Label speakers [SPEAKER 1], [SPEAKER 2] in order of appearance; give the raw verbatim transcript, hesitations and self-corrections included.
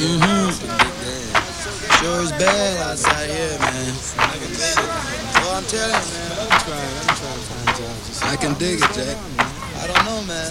[SPEAKER 1] Mm-hmm. Sure is bad outside here, man. I can dig it. Well, I'm telling you, man. I'm trying. I'm trying to find jobs. I can dig it, Jack. I don't know, man.